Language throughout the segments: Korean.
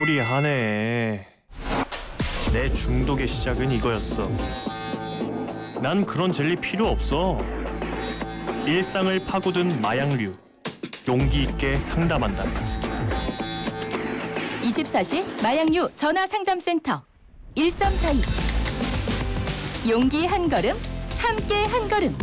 우리 하네. 내 중독의 시작은 이거였어. 난 그런 젤리 필요 없어. 일상을 파고든 마약류. 용기 있게 상담한다. 24시 마약류 전화상담센터 1342. 용기 한 걸음, 함께 한 걸음.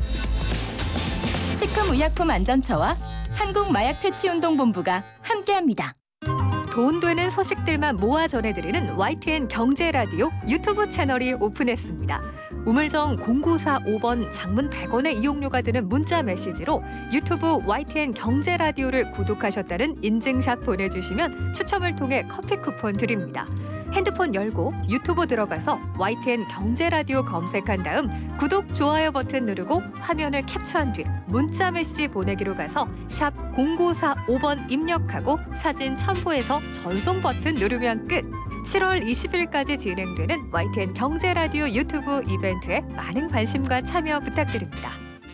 식품의약품안전처와 한국마약퇴치운동본부가 함께합니다. 돈 되는 소식들만 모아 전해드리는 YTN 경제라디오 유튜브 채널이 오픈했습니다. 우물정 0945번 장문 100원의 이용료가 드는 문자 메시지로 유튜브 YTN 경제라디오를 구독하셨다는 인증샷 보내주시면 추첨을 통해 커피 쿠폰 드립니다. 핸드폰 열고 유튜브 들어가서 YTN 경제라디오 검색한 다음 구독, 좋아요 버튼 누르고 화면을 캡처한 뒤 문자 메시지 보내기로 가서 샵 0945번 입력하고 사진 첨부해서 전송 버튼 누르면 끝. 7월 20일까지 진행되는 YTN 경제라디오 유튜브 이벤트에 많은 관심과 참여 부탁드립니다.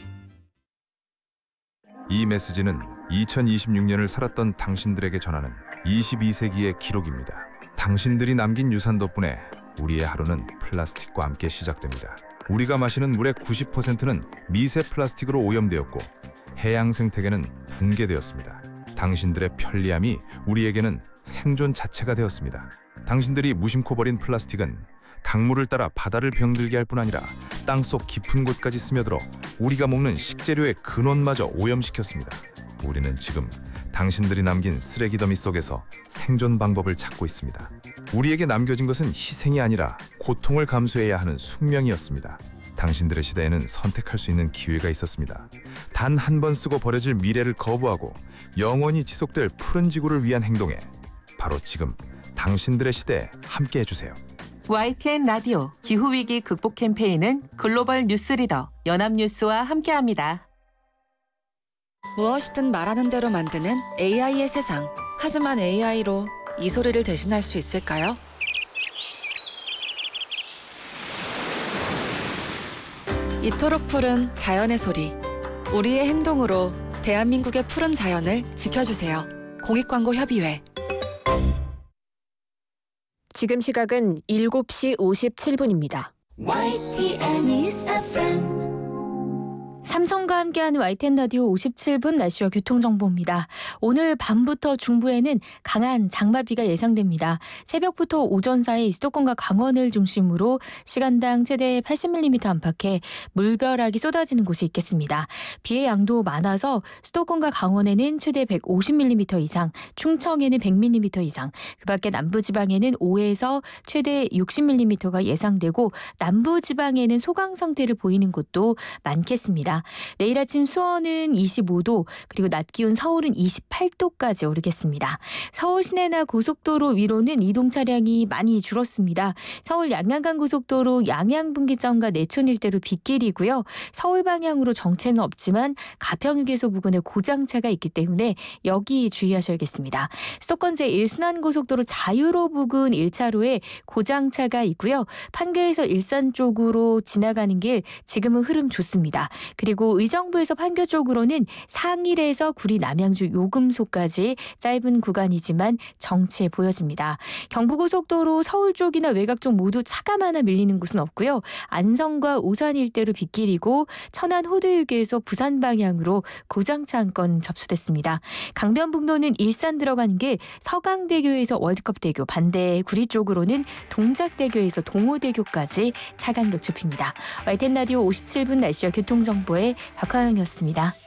이 메시지는 2026년을 살았던 당신들에게 전하는 22세기의 기록입니다. 당신들이 남긴 유산 덕분에 우리의 하루는 플라스틱과 함께 시작됩니다. 우리가 마시는 물의 90%는 미세 플라스틱으로 오염되었고 해양 생태계는 붕괴되었습니다. 당신들의 편리함이 우리에게는 생존 자체가 되었습니다. 당신들이 무심코 버린 플라스틱은 강물을 따라 바다를 병들게 할 뿐 아니라 땅속 깊은 곳까지 스며들어 우리가 먹는 식재료의 근원마저 오염시켰습니다. 우리는 지금 당신들이 남긴 쓰레기 더미 속에서 생존 방법을 찾고 있습니다. 우리에게 남겨진 것은 희생이 아니라 고통을 감수해야 하는 숙명이었습니다. 당신들의 시대에는 선택할 수 있는 기회가 있었습니다. 단 한 번 쓰고 버려질 미래를 거부하고 영원히 지속될 푸른 지구를 위한 행동에 바로 지금 당신들의 시대에 함께 해주세요. YTN 라디오 기후위기 극복 캠페인은 글로벌 뉴스리더 연합뉴스와 함께합니다. 무엇이든 말하는 대로 만드는 AI의 세상. 하지만 AI로 이 소리를 대신할 수 있을까요? 이토록 푸른 자연의 소리. 우리의 행동으로 대한민국의 푸른 자연을 지켜주세요. 공익광고협의회. 지금 시각은 7시 57분입니다. YTN News FM. 삼성과 함께하는 YTN 라디오 57분 날씨와 교통정보입니다. 오늘 밤부터 중부에는 강한 장마비가 예상됩니다. 새벽부터 오전 사이 수도권과 강원을 중심으로 시간당 최대 80mm 안팎의 물벼락이 쏟아지는 곳이 있겠습니다. 비의 양도 많아서 수도권과 강원에는 최대 150mm 이상, 충청에는 100mm 이상, 그 밖에 남부지방에는 5에서 최대 60mm가 예상되고 남부지방에는 소강 상태를 보이는 곳도 많겠습니다. 내일 아침 수원은 25도, 그리고 낮 기온 서울은 28도까지 오르겠습니다. 서울 시내나 고속도로 위로는 이동 차량이 많이 줄었습니다. 서울 양양간 고속도로 양양분기점과 내촌 일대로 빗길이고요. 서울 방향으로 정체는 없지만 가평휴게소 부근에 고장차가 있기 때문에 여기 주의하셔야겠습니다. 수도권 제1순환고속도로 자유로 부근 1차로에 고장차가 있고요. 판교에서 일산 쪽으로 지나가는 길 지금은 흐름 좋습니다. 그리고 의정부에서 판교 쪽으로는 상일에서 구리 남양주 요금소까지 짧은 구간이지만 정체 보여집니다. 경부고속도로 서울 쪽이나 외곽 쪽 모두 차가 많아 밀리는 곳은 없고요. 안성과 오산 일대로 빗길이고 천안 호두휴게소 부산 방향으로 고장차 한 건 접수됐습니다. 강변북로는 일산 들어가는 길 서강대교에서 월드컵대교, 반대 구리 쪽으로는 동작대교에서 동호대교까지 차간 격추입니다. YTN 라디오 57분 날씨와 교통정보의 박화영이었습니다.